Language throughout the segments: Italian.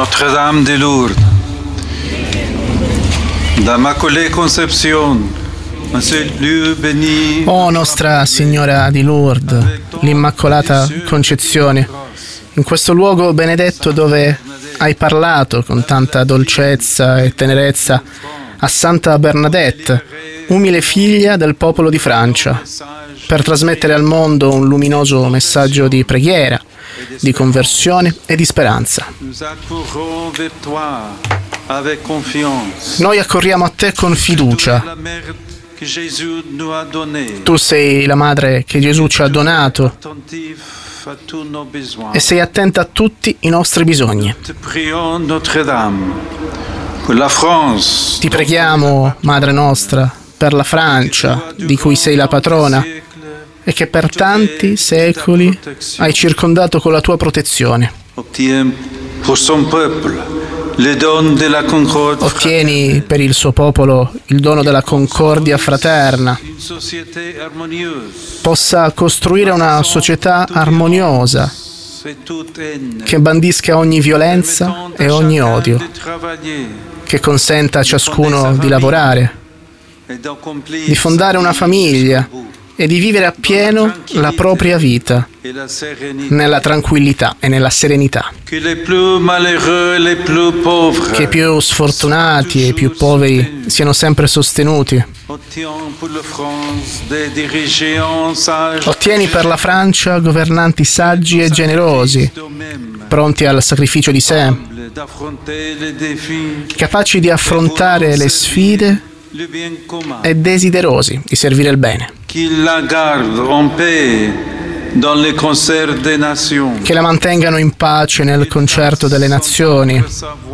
Notre-Dame de Lourdes, d'Immaculée Conception, en ce lieu béni. O Nostra Signora di Lourdes, l'Immacolata Concezione, in questo luogo benedetto dove hai parlato con tanta dolcezza e tenerezza a Santa Bernadette, umile figlia del popolo di Francia, per trasmettere al mondo un luminoso messaggio di preghiera, di conversione e di speranza. Noi accorriamo a te con fiducia. Tu sei la madre che Gesù ci ha donato e sei attenta a tutti i nostri bisogni. Ti preghiamo, Madre nostra, per la Francia, di cui sei la patrona, e che per tanti secoli hai circondato con la tua protezione. Ottieni per il suo popolo il dono della concordia fraterna, possa costruire una società armoniosa che bandisca ogni violenza e ogni odio, che consenta a ciascuno di lavorare, di fondare una famiglia e di vivere appieno la propria vita nella tranquillità e nella serenità. Che i più sfortunati e i più poveri siano sempre sostenuti. Ottieni per la Francia governanti saggi e generosi, pronti al sacrificio di sé, capaci di affrontare le sfide e desiderosi di servire il bene. Che la mantengano in pace nel concerto delle nazioni,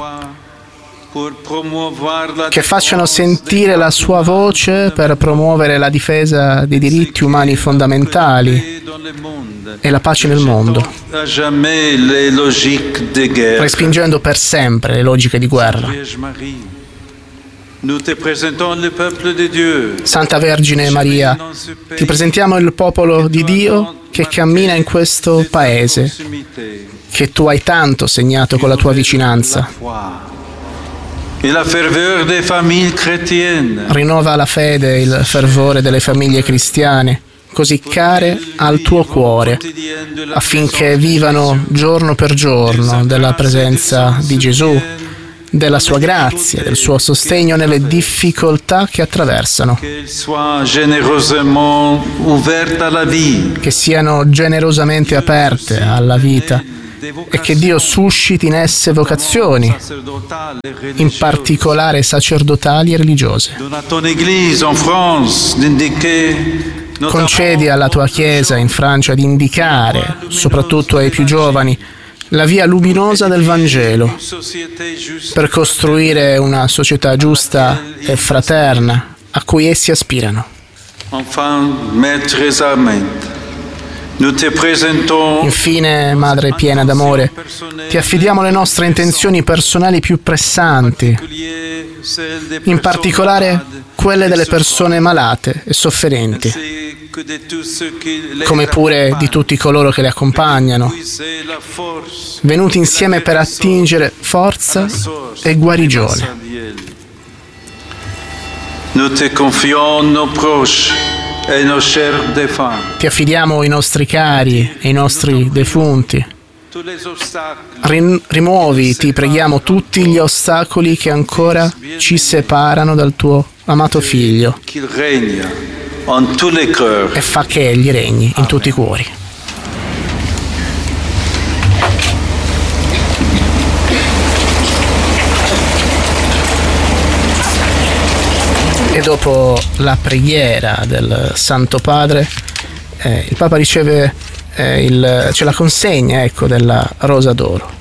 che facciano sentire la sua voce per promuovere la difesa dei diritti umani fondamentali e la pace nel mondo, respingendo per sempre le logiche di guerra. Santa Vergine Maria, ti presentiamo il popolo di Dio che cammina in questo paese, che tu hai tanto segnato con la tua vicinanza. Rinnova la fede e il fervore delle famiglie cristiane, così care al tuo cuore, affinché vivano giorno per giorno della presenza di Gesù, della sua grazia, del suo sostegno nelle difficoltà che attraversano. Che siano generosamente aperte alla vita e che Dio susciti in esse vocazioni, in particolare sacerdotali e religiose. Concedi alla tua Chiesa in Francia di indicare, soprattutto ai più giovani, la via luminosa del Vangelo, per costruire una società giusta e fraterna a cui essi aspirano. Infine, Madre piena d'amore, ti affidiamo le nostre intenzioni personali più pressanti, in particolare quelle delle persone malate e sofferenti, come pure di tutti coloro che le accompagnano, venuti insieme per attingere forza e guarigione. Ti affidiamo i nostri cari e i nostri defunti. Rimuovi, ti preghiamo, tutti gli ostacoli che ancora ci separano dal tuo amato Figlio e fa che Egli regni in tutti i cuori. E dopo la preghiera del Santo Padre, il Papa riceve c'è la consegna, della Rosa d'Oro.